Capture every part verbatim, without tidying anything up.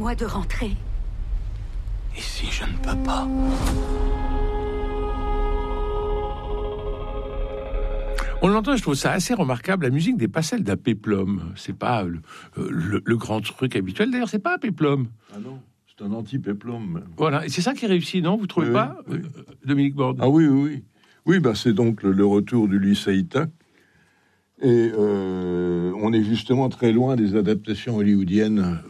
Permettez-moi de rentrer. Et si je ne peux pas? On l'entend, je trouve ça assez remarquable. La musique n'est pas celle d'un péplum. C'est pas le, le, le grand truc habituel. D'ailleurs, c'est pas un péplum. Ah non, c'est un anti-péplum. Voilà, et c'est ça qui réussit, non? Vous trouvez oui, pas, oui. euh, Dominique Borde? Ah oui, oui, oui. Oui, bah, c'est donc le, le retour du Lycéita. Et euh, on est justement très loin des adaptations hollywoodiennes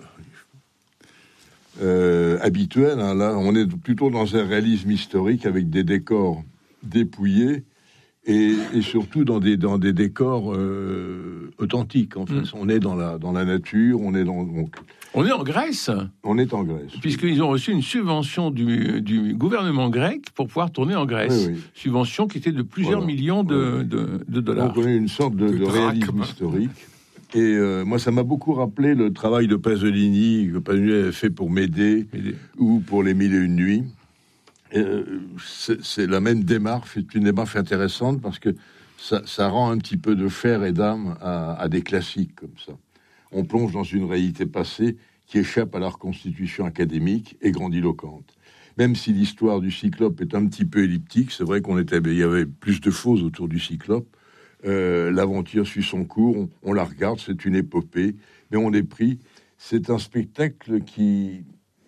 euh, habituelles. Hein. Là, on est plutôt dans un réalisme historique avec des décors dépouillés et, et surtout dans des, dans des décors euh, authentiques. En fait, mmh. on est dans la, dans la nature, on est dans... Donc, on est en Grèce. On est en Grèce. Puisqu'ils ont reçu une subvention du, du gouvernement grec pour pouvoir tourner en Grèce. Oui, oui. Subvention qui était de plusieurs voilà. millions de, de, de dollars. Donc on a une sorte de, de, de réalisme historique. Et euh, moi, ça m'a beaucoup rappelé le travail de Pasolini, que Pasolini avait fait pour Médée, Médée. ou pour Les Mille et Une Nuits. Et, euh, c'est, c'est la même démarche, c'est une démarche intéressante parce que ça, ça rend un petit peu de chair et d'âme à, à des classiques comme ça. On plonge dans une réalité passée qui échappe à la reconstitution académique et grandiloquente. Même si l'histoire du Cyclope est un petit peu elliptique, c'est vrai qu'on était, il y avait plus de choses autour du Cyclope. Euh, l'aventure suit son cours, on, on la regarde, c'est une épopée, mais on est pris. C'est un spectacle qui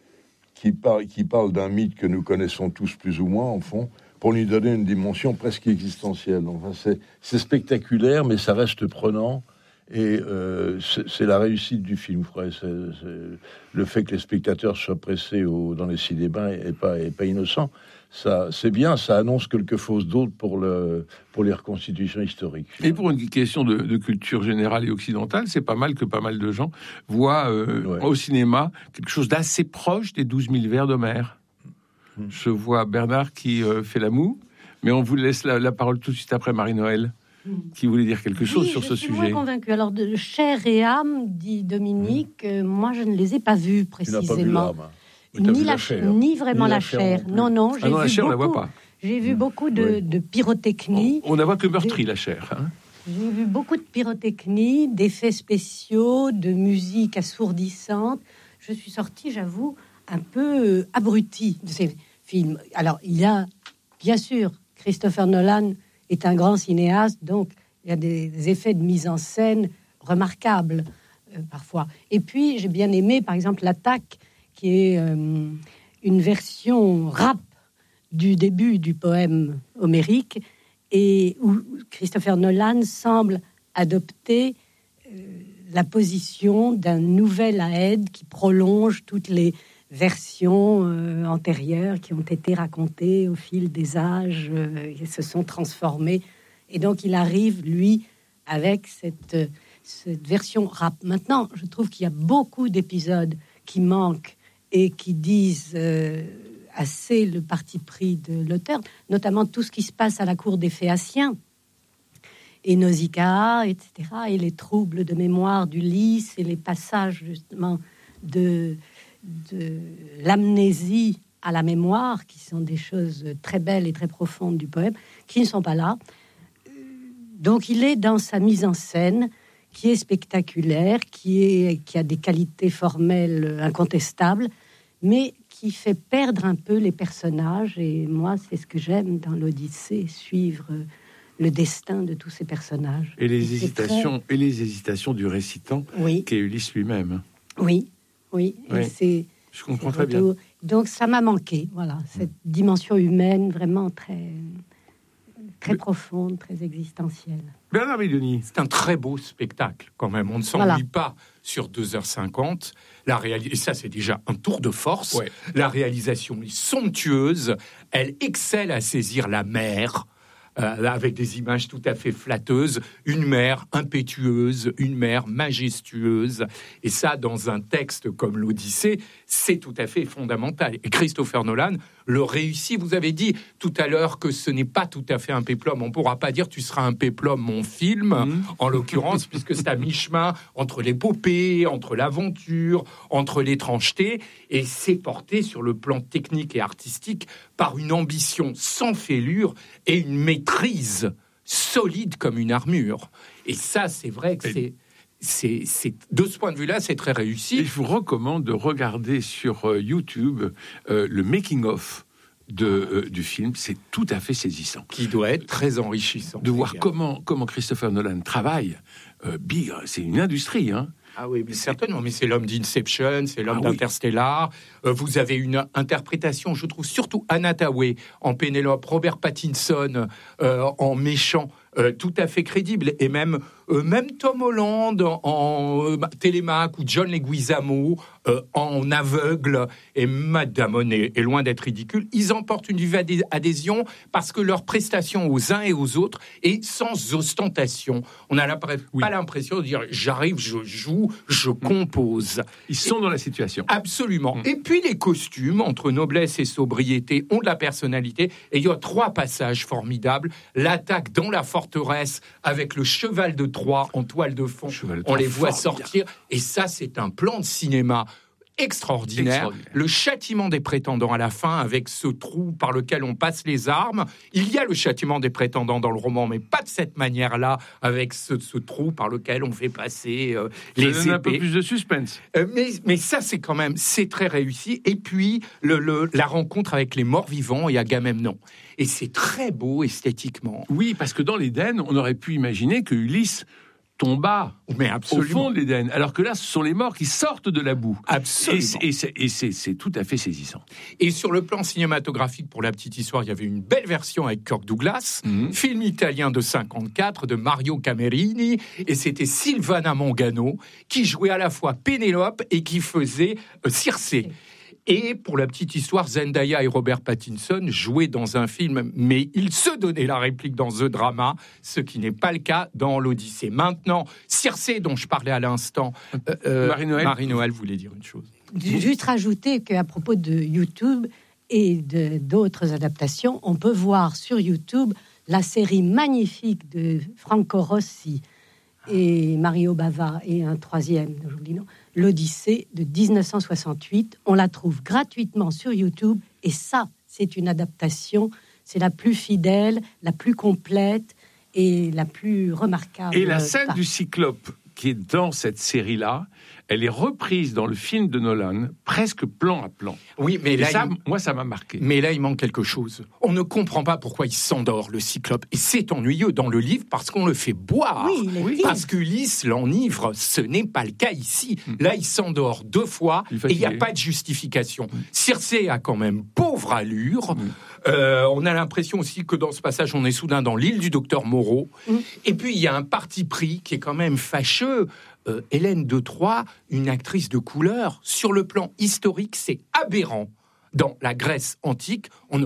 qui parle qui parle d'un mythe que nous connaissons tous plus ou moins, en fond, pour lui donner une dimension presque existentielle. Enfin, c'est, c'est spectaculaire, mais ça reste prenant. Et euh, c'est, c'est la réussite du film, frère. C'est, c'est le fait que les spectateurs soient pressés au, dans les cinémas est pas, est pas innocent. Ça, c'est bien, ça annonce quelque chose d'autre pour, le, pour les reconstitutions historiques. Et pour une question de, de culture générale et occidentale, c'est pas mal que pas mal de gens voient euh, ouais. au cinéma quelque chose d'assez proche des douze mille vers d'Homère. Mmh. Je vois Bernard qui euh, fait la moue, mais on vous laisse la, la parole tout de suite après Marie-Noël. Qui voulait dire quelque chose oui, sur ce sujet. Je suis moins convaincue. Alors, de chair et âme, dit Dominique, mmh. euh, moi, je ne les ai pas vus précisément. Tu n'as pas vu ni, la, la chair. ni vraiment ni la, la chair. Non, non, j'ai ah non, vu la chair, beaucoup, on la voit pas. J'ai vu mmh. beaucoup de, oui. de pyrotechnie. On, on la voit que meurtrie, la chair. Hein. J'ai vu beaucoup de pyrotechnie, d'effets spéciaux, de musique assourdissante. Je suis sortie, j'avoue, un peu euh, abrutie de ces films. Alors, il y a, bien sûr, Christopher Nolan est un grand cinéaste, donc il y a des effets de mise en scène remarquables, euh, parfois. Et puis, j'ai bien aimé, par exemple, L'Attaque, qui est euh, une version rap du début du poème homérique, et où Christopher Nolan semble adopter euh, la position d'un nouvel Aède qui prolonge toutes les versions euh, antérieures qui ont été racontées au fil des âges euh, et se sont transformées. Et donc, il arrive, lui, avec cette, cette version rap. Maintenant, je trouve qu'il y a beaucoup d'épisodes qui manquent et qui disent euh, assez le parti pris de l'auteur, notamment tout ce qui se passe à la cour des Phéaciens, et Nausicaa, et cetera, et les troubles de mémoire d'Ulysse, et les passages, justement, de, de l'amnésie à la mémoire, qui sont des choses très belles et très profondes du poème, qui ne sont pas là. Donc, il est dans sa mise en scène, qui est spectaculaire, qui, est, qui a des qualités formelles incontestables, mais qui fait perdre un peu les personnages. Et moi, c'est ce que j'aime dans l'Odyssée, suivre le destin de tous ces personnages. Et les, et hésitations, très... et les hésitations du récitant, oui. qui est Ulysse lui-même. Oui, oui. oui. Et c'est, Je comprends c'est très retour. bien. Donc, ça m'a manqué, voilà, cette mmh. dimension humaine vraiment très... très profonde, très existentielle. Bernard Bidoni. C'est un très beau spectacle, quand même. On ne s'ennuie voilà. pas sur deux heures cinquante. La réalis- Et ça, c'est déjà un tour de force. Ouais. La réalisation est somptueuse. Elle excelle à saisir la mer, euh, avec des images tout à fait flatteuses. Une mer impétueuse, une mer majestueuse. Et ça, dans un texte comme l'Odyssée, c'est tout à fait fondamental. Et Christopher Nolan le réussit. Vous avez dit tout à l'heure que ce n'est pas tout à fait un péplum. On ne pourra pas dire tu seras un péplum, mon film, mmh. en l'occurrence, puisque c'est à mi-chemin entre l'épopée, entre l'aventure, entre l'étrangeté, et c'est porté sur le plan technique et artistique par une ambition sans fêlure et une maîtrise solide comme une armure. Et ça, c'est vrai que c'est... c'est, c'est, de ce point de vue-là, c'est très réussi. Et je vous recommande de regarder sur euh, YouTube euh, le making-of de, euh, du film. C'est tout à fait saisissant. Qui doit être très enrichissant. De voir comment, comment Christopher Nolan travaille. Euh, Big, c'est une industrie, hein. Ah oui, mais certainement, mais c'est l'homme d'Inception, c'est l'homme ah d'Interstellar. Oui. Euh, vous avez une interprétation, je trouve, surtout Anna Thaoué en Pénélope, Robert Pattinson euh, en méchant, euh, tout à fait crédible. Et même, euh, même Tom Holland en, en euh, Télémaque ou John Leguizamo euh, en aveugle. Et Matt Damon est, est loin d'être ridicule. Ils emportent une vive adhé- adhésion parce que leur prestation aux uns et aux autres est sans ostentation. On n'a oui. pas l'impression de dire « j'arrive, je joue, je compose ». Ils sont et, dans la situation. Absolument. Mmh. Et puis les costumes, entre noblesse et sobriété, ont de la personnalité. Et il y a trois passages formidables. L'attaque dans la forteresse avec le cheval de Troie en toile de fond. De on les voit sortir. Et ça, c'est un plan de cinéma extraordinaire. extraordinaire. Le châtiment des prétendants à la fin, avec ce trou par lequel on passe les armes. Il y a le châtiment des prétendants dans le roman, mais pas de cette manière-là, avec ce, ce trou par lequel on fait passer euh, les ça donne épées. Un peu plus de suspense. Euh, mais, mais ça, c'est quand même, c'est très réussi. Et puis, le, le, la rencontre avec les morts-vivants et Agamemnon. Et c'est très beau esthétiquement. Oui, parce que dans l'Éden, on aurait pu imaginer que Ulysse tomba mais au fond de l'Éden, alors que là, ce sont les morts qui sortent de la boue. Absolument. Et, c'est, et c'est, c'est tout à fait saisissant. Et sur le plan cinématographique, pour la petite histoire, il y avait une belle version avec Kirk Douglas, mmh. film italien de cinquante-quatre, de Mario Camerini, et c'était Silvana Mangano, qui jouait à la fois Pénélope et qui faisait euh, Circé. Et pour la petite histoire, Zendaya et Robert Pattinson jouaient dans un film, mais ils se donnaient la réplique dans The Drama, ce qui n'est pas le cas dans l'Odyssée. Maintenant, Circé, dont je parlais à l'instant, euh, Marie-Noël. Marie-Noël voulait dire une chose. Juste rajouter qu'à propos de YouTube et de, d'autres adaptations, on peut voir sur YouTube la série magnifique de Franco Rossi et Mario Bava et un troisième, j'oublie non, l'Odyssée de dix-neuf cent soixante-huit. On la trouve gratuitement sur YouTube et ça, c'est une adaptation, c'est la plus fidèle, la plus complète et la plus remarquable. Et la scène part. du Cyclope qui est dans cette série-là, elle est reprise dans le film de Nolan, presque plan à plan. Oui, mais là, ça, il... moi, ça m'a marqué. Mais là, il manque quelque chose. On ne comprend pas pourquoi il s'endort, le Cyclope. Et c'est ennuyeux dans le livre parce qu'on le fait boire. Oui, oui. Parce qu'Ulysse l'enivre. Ce n'est pas le cas ici. Mmh. Là, il s'endort deux fois et il n'y a pas de justification. Mmh. Circé a quand même pauvre allure. Mmh. Euh, on a l'impression aussi que dans ce passage, on est soudain dans l'île du docteur Moreau. Mmh. Et puis, il y a un parti pris qui est quand même fâcheux. Euh, Hélène de Troie, une actrice de couleur, sur le plan historique, c'est aberrant. Dans la Grèce antique, on